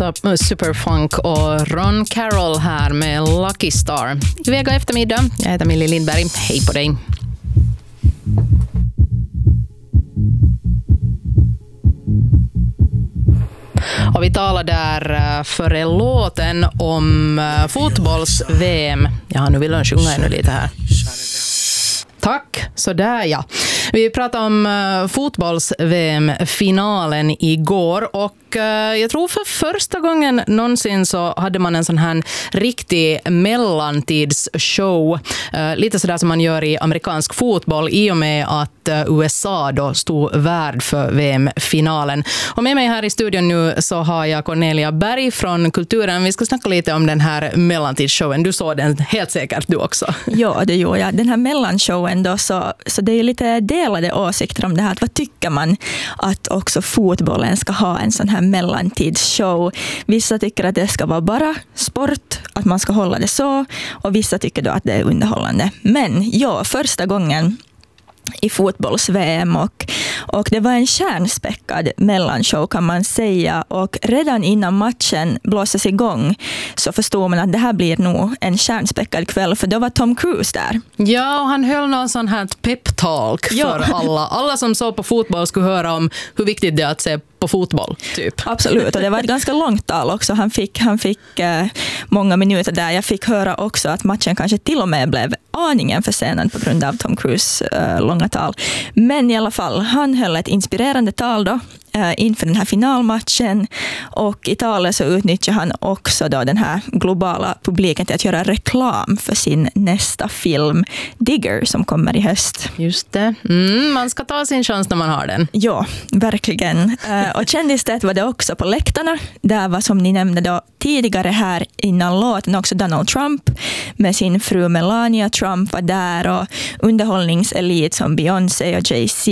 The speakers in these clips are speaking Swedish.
Superfunk och Ron Carroll här med Lucky Star. Vega eftermiddag, jag heter Millie Lindberg. Hej på dig. Och vi talar där före låten om fotbolls-VM. Ja, nu vill han sjunga ännu lite här. Tack, så där ja. Vi pratade om fotbolls-VM-finalen igår och jag tror för första gången någonsin så hade man en sån här riktig mellantidsshow. Lite sådär som man gör i amerikansk fotboll i och med att USA då stod värd för VM-finalen. Och med mig här i studion nu så har jag Cornelia Berg från Kulturen. Vi ska snacka lite om den här mellantidsshowen. Du såg den helt säkert du också. Ja, det gjorde jag. Den här mellanshowen då, så det är lite delade åsikter om det här. Vad tycker man att också fotbollen ska ha en sån här mellantidsshow? Vissa tycker att det ska vara bara sport, att man ska hålla det så. Och vissa tycker då att det är underhållande. Men ja, första gången i fotbolls-VM och det var en kärnspäckad mellanshow kan man säga, och redan innan matchen blåses igång så förstår man att det här blir nog en kärnspäckad kväll, för då var Tom Cruise där. Ja, och han höll någon sån här pep-talk för alla som såg på fotboll skulle höra om hur viktigt det är att se på fotboll, typ. Absolut, och det var ett ganska långt tal också. Han fick många minuter där. Jag fick höra också att matchen kanske till och med blev aningen försenad på grund av Tom Cruise långa tal. Men i alla fall, han höll ett inspirerande tal då inför den här finalmatchen, och i talet så utnyttjar han också då den här globala publiken till att göra reklam för sin nästa film Digger som kommer i höst. Just det. Man ska ta sin chans när man har den. Ja, verkligen. Och kändistet var det också på läktarna. Där var, som ni nämnde då tidigare här innan låten, också Donald Trump med sin fru Melania Trump var där, och underhållningselit som Beyoncé och Jay-Z,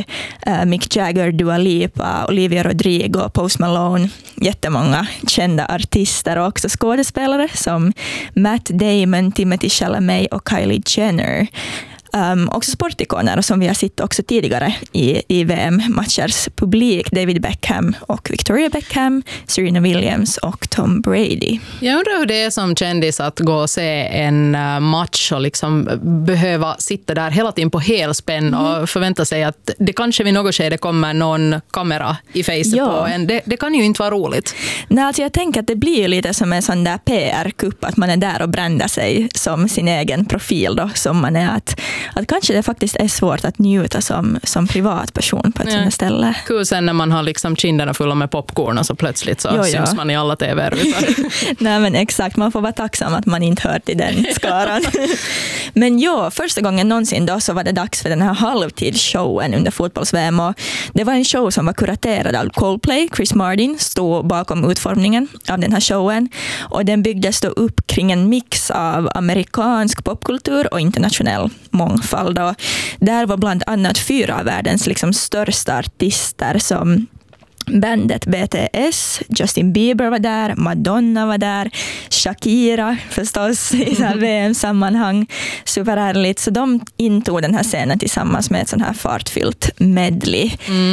Mick Jagger, Dua Lipa, Olivia Rodrigo, Post Malone, jättemånga kända artister och också skådespelare som Matt Damon, Timothée Chalamet och Kylie Jenner. Också sportikoner som vi har sett också tidigare i VM-matchers publik. David Beckham och Victoria Beckham, Serena Williams och Tom Brady. Jag undrar hur det är som kändis att gå och se en match och liksom behöva sitta där hela tiden på helspänn och förvänta sig att det kanske vid något skede kommer någon kamera i facet på en. Det kan ju inte vara roligt. Nej, alltså jag tänker att det blir lite som en sån där PR-kupp, att man är där och brändar sig som sin egen profil då, som man är att kanske det faktiskt är svårt att njuta som privatperson på ett sådant ställe. Kul sen när man har liksom kinderna fulla med popcorn och så plötsligt så syns man i alla tv-rutor. Nej, men exakt, man får vara tacksam att man inte hör till den skaran. Men ja, första gången någonsin då så var det dags för den här halvtidsshowen under fotbolls-VM, och det var en show som var kuraterad av Coldplay. Chris Martin stod bakom utformningen av den här showen, och den byggdes då upp kring en mix av amerikansk popkultur och internationell mångfald. Där var bland annat 4 av världens liksom största artister som bandet BTS, Justin Bieber var där, Madonna var där, Shakira förstås i så här VM-sammanhang, superärligt. Så de intog den här scenen tillsammans med ett sån här fartfyllt medley.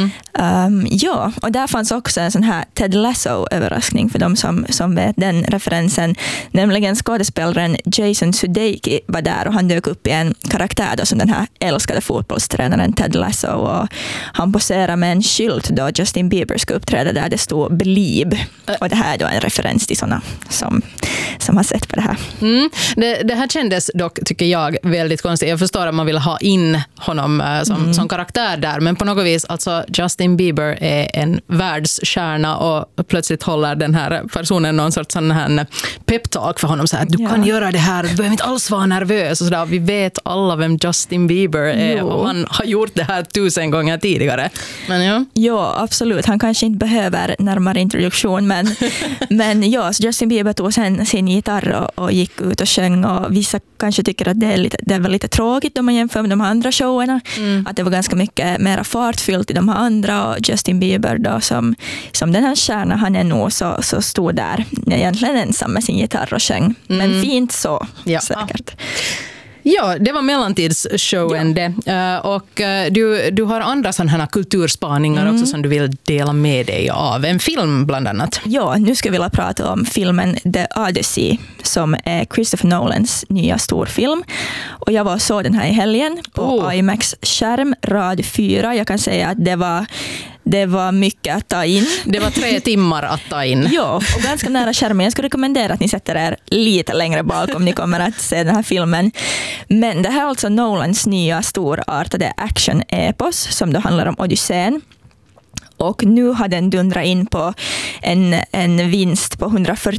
Ja, och där fanns också en sån här Ted Lasso-överraskning för de som vet den referensen. Nämligen skådespelaren Jason Sudeikis var där, och han dök upp i en karaktär då som den här älskade fotbollstränaren Ted Lasso, och han poserar med en skylt då Justin Bieber ska uppträda där det står Believe. Och det här är då en referens till sådana som har sett på det här. Det här kändes dock, tycker jag, väldigt konstigt. Jag förstår att man vill ha in honom som karaktär där, men på något vis, alltså Justin Bieber är en världsstjärna och plötsligt håller den här personen någon sorts sån här pep-talk för honom, så här, du kan göra det här, du behöver inte alls vara nervös och sådär. Vi vet alla vem Justin Bieber är, och han har gjort det här 1000 gånger tidigare. Men ja, absolut. Han kanske inte behöver närmare introduktion, men ja, så Justin Bieber tog sen sin gitarr och gick ut och sjöng, och vissa kanske tycker att det var lite tråkigt om man jämför med de andra showerna, att det var ganska mycket mer fartfyllt i de här andra, och Justin Bieber då som den här stjärna han är nog, så stod där egentligen ensam med sin gitarr och sjöng, men fint så, säkert. Ja, det var mellantidsshowen det. Och du har andra sådana här kulturspaningar också som du vill dela med dig av. En film bland annat. Ja, nu ska vi vilja prata om filmen The Odyssey som är Christopher Nolans nya storfilm. Och jag var och såg den här i helgen på IMAX-skärm, rad 4. Jag kan säga att det var mycket att ta in. Det var 3 timmar att ta in. Ja, och ganska nära skärmen. Jag skulle rekommendera att ni sätter er lite längre bak om ni kommer att se den här filmen. Men det här är alltså Nolans nya storartade action-epos som då handlar om Odysseen. Och nu har den dundrat in på en vinst på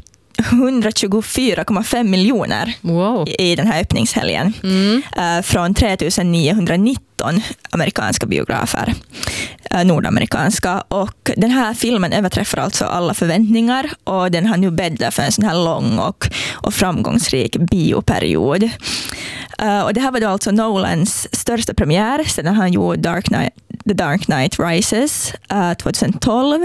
124,5 miljoner i den här öppningshelgen. Från 3919 amerikanska biografer, nordamerikanska. Och den här filmen överträffar alltså alla förväntningar och den har nu bäddat för en sån här lång och framgångsrik bioperiod. Och det här var då alltså Nolans största premiär sedan han gjorde The Dark Knight Rises 2012.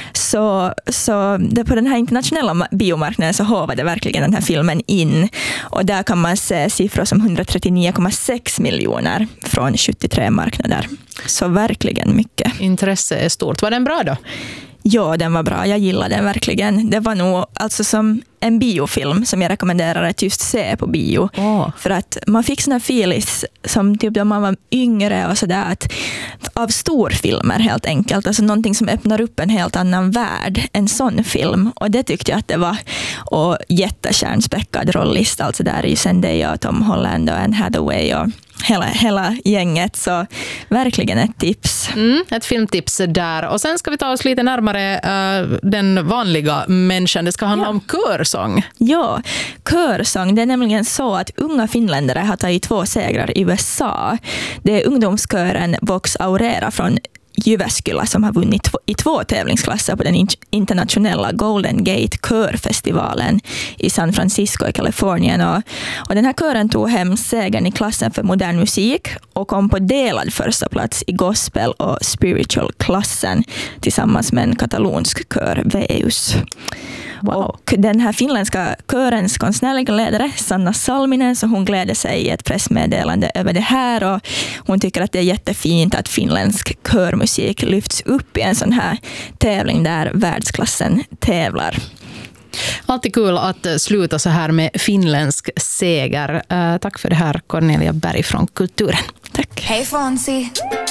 Så det på den här internationella biomarknaden så hovade verkligen den här filmen in. Och där kan man se siffror som 139,6 miljoner från 73 marknader. Så verkligen mycket. Intresse är stort. Var den bra då? Ja, den var bra. Jag gillade den verkligen. Det var nog alltså som en biofilm som jag rekommenderar att just se på bio. För att man fick såna feelings som typ då man var yngre och sådär, att av storfilmer helt enkelt. Alltså någonting som öppnar upp en helt annan värld, en sån film. Och det tyckte jag att det var. Och jättekärnspäckad rollista. Alltså där är ju Zendaya, Tom Holland och Anne Hathaway och hela gänget. Så verkligen ett tips. Ett filmtips där. Och sen ska vi ta oss lite närmare den vanliga människan. Det ska handla om körsång. Ja, körsång. Det är nämligen så att unga finländare har tagit 2 segrar i USA. Det är ungdomskören Vox Aurera från Jyväskylä som har vunnit i 2 tävlingsklasser på den internationella Golden Gate körfestivalen i San Francisco i Kalifornien. Och den här kören tog hem segern i klassen för modern musik och kom på delad första plats i gospel- och spiritual-klassen tillsammans med en katalonsk kör, Veus. Wow. Och den här finländska körens konstnärliga ledare Sanna Salminen, så hon gläder sig i ett pressmeddelande över det här, och hon tycker att det är jättefint att finländsk körmusik lyfts upp i en sån här tävling där världsklassen tävlar. Alltid kul att sluta så här med finländsk seger. Tack för det här, Cornelia Berg från Kulturen. Tack. Hej Fonsi!